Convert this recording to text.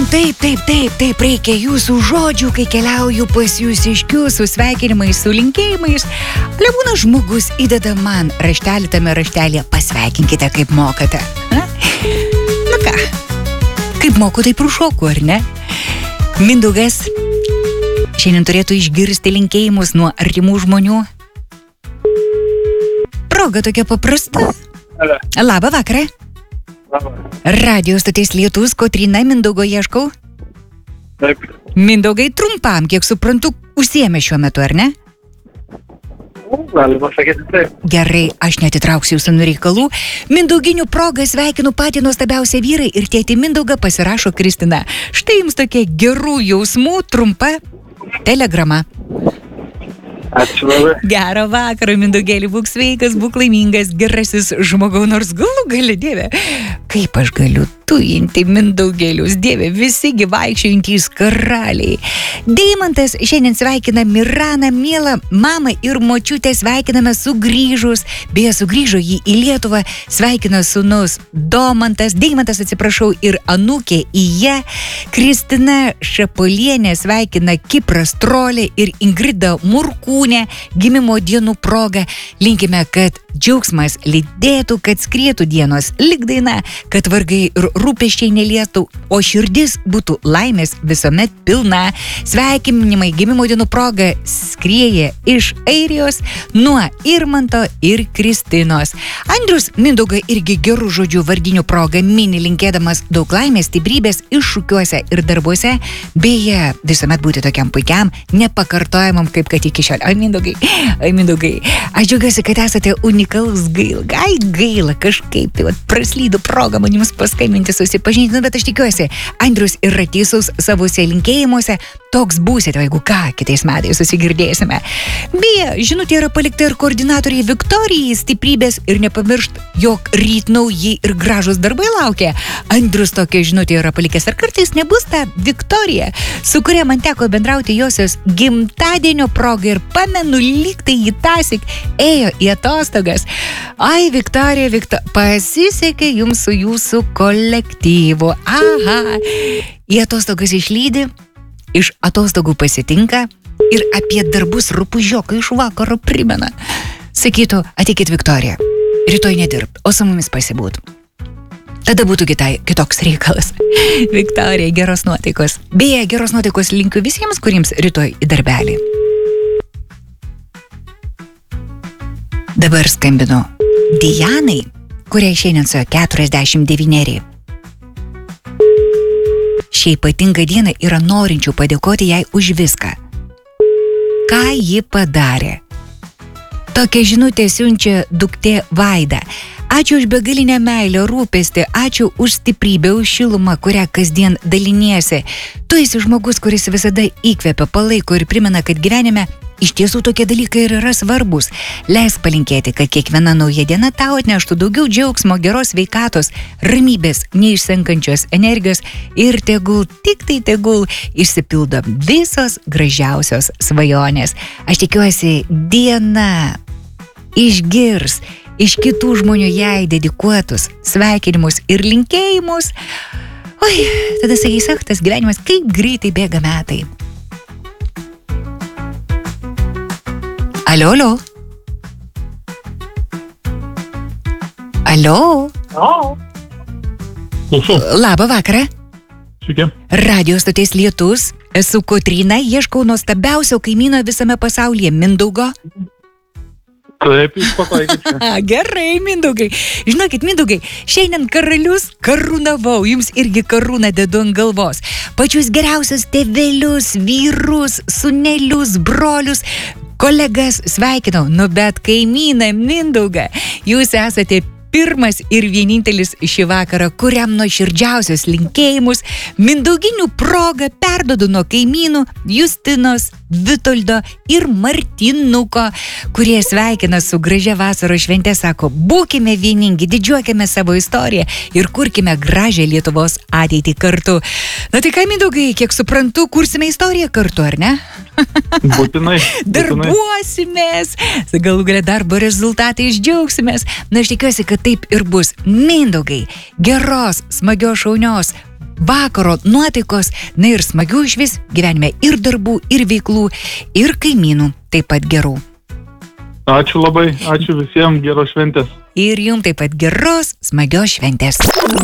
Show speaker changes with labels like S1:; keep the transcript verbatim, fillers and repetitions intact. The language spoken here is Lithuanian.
S1: taip, taip, taip, taip, reikia jūsų žodžių, kai keliauju pas jūs iškiu su sveikinimais, su linkėjimais. Lebūna žmogus įdeda man raštelį tame raštelėje, pasveikinkite kaip mokate. Na, na ką, kaip moku, taip ir šoku, ar ne? Mindaugas šiandien turėtų išgirsti linkėjimus nuo artimų žmonių. Proga tokia paprasta. Labą vakarą. Radio stoties Lietus, Kotryna, Mindaugo ieškau.
S2: Taip.
S1: Mindaugai, trumpam, kiek suprantu, užsiėmė šiuo metu, ar ne?
S2: Galima sakyti taip.
S1: Gerai, aš netitrauksiu jūsų reikalų. Mindauginių progą sveikinu patį nuostabiausią vyrą ir tėtį Mindaugą, pasirašo Kristina. Štai jums tokia gerų jausmų trumpa telegrama.
S2: Ačiū labai.
S1: Gerą vakarą, Mindaugėlį, būk sveikas, būk laimingas, gerasis žmogau, nors galų gali, Dieve. Kaip aš galiu tujinti Mindaugėlius, Dieve, visi vaikščiojantys karaliai. Deimantas šiandien sveikina Miraną, mielą mamą ir močiutę, sveikiname sugrįžus, beje, sugrįžo jį į Lietuvą, sveikina sūnus Domantas, Deimantas, atsiprašau, ir anūkė Ija, Kristina Šapolienė sveikina Kipras Trolė ir Ingrida Murkūnė gimimo dienų proga. Linkime, kad džiaugsmas lydėtų, kad skrietų dienos lyg daina, kad vargai ir rūpesčiai nelietų, o širdis būtų laimės visuomet pilna. Sveikinimai gimimo dienų proga skrieja iš Airijos nuo Irmanto ir Kristinos. Andrius Mindaugą irgi gerų žodžių vardinių proga mini, linkėdamas daug laimės, stiprybės iššūkiuose ir darbuose, beje, visuomet būti tokiam puikiam, nepakartojamam, kaip kad iki šiol. Ai, Mindaugai, ai, Mindaugai, aš džiaugiuosi, kad esate unikalus, gaila, ai, gaila, kažkaip, tai vat, praslydo proga man jums paskambinti, susipažinti, nu, bet aš tikiuosi, Andrius yra teisus savuose linkėjimuose, toks būsite, jeigu ką, kitais metais susigirdėsime. Beje, žinutė yra palikta ir koordinatoriai Viktorijai, stiprybės ir nepamiršt, jog ryt nauji ir gražus darbai laukia. Andrius tokia žinutė yra palikęs, ar kartais nebus ta Viktorija, su kuria man teko bendrauti josios gimtadienio proga ir pamenu, lyg tai jį tąsyk ėjo į atostogas. Ai, Viktorija, Viktorija, pasisekė jums su jūsų kolektyvu. Aha, į atostogas išlydi, iš atostogų pasitinka ir apie darbus rupūžioką iš vakaro primena. Sakytų, ateikit, Viktorija, rytoj nedirbt, o su mumis pasibūt. Tada būtų kitai, kitoks reikalas. Viktorija, geros nuotaikos. Beje, geros nuotaikos linkiu visiems, kuriems rytoj į darbelį. Dabar skambinu Dianai, kuriai šiandien suėjo keturiasdešimt devyneri. Šią ypatingą dieną yra norinčių padėkoti jai už viską. Ką ji padarė? Tokią žinutę siunčia duktė Vaida. Ačiū už begalinę meilę, rūpestį, ačiū už stiprybę, už šilumą, kurią kasdien daliniesi. Tu esi žmogus, kuris visada įkvepia, palaiko ir primena, kad gyvenime iš tiesų tokie dalykai ir yra svarbus. Leisk palinkėti, kad kiekviena nauja diena tau atneštų daugiau džiaugsmo, geros sveikatos, ramybės, neišsenkančios energijos ir tegul, tik tai tegul, išsipildo visos gražiausios svajonės. Aš tikiuosi, diena išgirs iš kitų žmonių jai dedikuotus sveikinimus ir linkėjimus. Oi, tada sakys, ach, tas gyvenimas, kaip greitai bėga metai. Alio, alio. Alio.
S2: Klausu.
S1: Labą vakarą.
S2: Sveiki.
S1: Radio stoties Lietus. Esu Kotryna, ieškau nuostabiausio kaimyno visame pasaulyje, Mindaugo.
S2: Taip, jūs pataikite.
S1: Gerai, Mindaugai. Žinokit, Mindaugai, šiandien karalius karūnavau, jums irgi karūną dedu ant galvos. Pačius geriausius tėvelius, vyrus, sūnelius, brolius, kolegas sveikinau, nu bet kaimyną Mindaugą, jūs esate pirmas ir vienintelis šį vakarą, kuriam nuoširdžiausios linkėjimus mindauginių proga perdodu nuo kaimynų Justinos, Vitoldo ir Martinuko, kurie sveikina su gražia vasaros švente, sako, būkime vieningi, didžiuokime savo istoriją ir kurkime gražią Lietuvos ateitį kartu. Na tai ką, Mindaugai, kiek suprantu, kursime istoriją kartu, ar ne?
S2: Būtinai.
S1: Darbuosimės, galų galia darbo rezultatai išdžiaugsimės. Na, aš tikiuosi, kad taip ir bus. Mindaugai, geros, smagios, šaunios vakaro nuotaikos, na ir smagių išvis gyvenime ir darbų, ir veiklų, ir kaimynų taip pat gerų.
S2: Ačiū labai, ačiū visiems, geros šventės.
S1: Ir jums taip pat geros, smagios šventės.